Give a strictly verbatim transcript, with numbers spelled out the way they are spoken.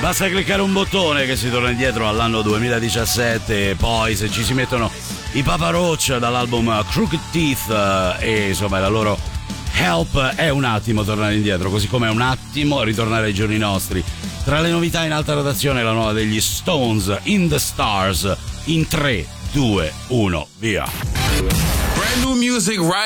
Basta cliccare un bottone che si torna indietro all'anno duemiladiciassette e poi se ci si mettono i Papa Roach dall'album Crooked Teeth e insomma la loro Help è un attimo tornare indietro, così come è un attimo ritornare ai giorni nostri. Tra le novità in alta rotazione la nuova degli Stones, In the Stars, in tre, due, uno, via. Brand new music right